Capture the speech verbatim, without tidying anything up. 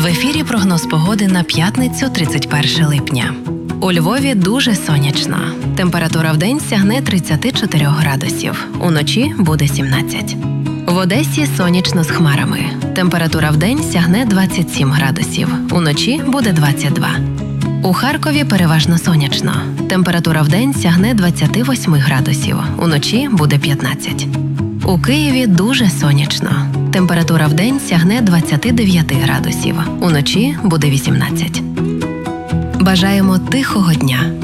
В ефірі прогноз погоди на п'ятницю тридцять перше липня. У Львові дуже сонячно. Температура вдень сягне тридцять чотири градусів, уночі буде сімнадцять. В Одесі сонячно з хмарами. Температура вдень сягне двадцять сім градусів, уночі буде двадцять два. У Харкові переважно сонячно. Температура вдень сягне двадцять вісім градусів, уночі буде п'ятнадцять. У Києві дуже сонячно. Температура вдень сягне двадцять дев'ять градусів, уночі буде вісімнадцять. Бажаємо тихого дня.